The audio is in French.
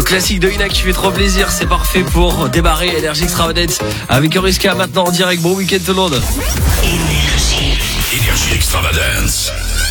Le classique de Ina qui fait trop plaisir, c'est parfait pour démarrer Énergie Extravagance avec Euriska maintenant en direct. Bon week-end tout le monde. Énergie Extravagance.